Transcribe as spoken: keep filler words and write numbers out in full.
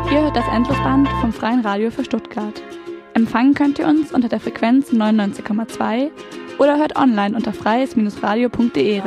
Ihr hört das Endlosband vom Freien Radio für Stuttgart. Empfangen könnt ihr uns unter der Frequenz neunundneunzig Komma zwei oder hört online unter freies Bindestrich radio punkt de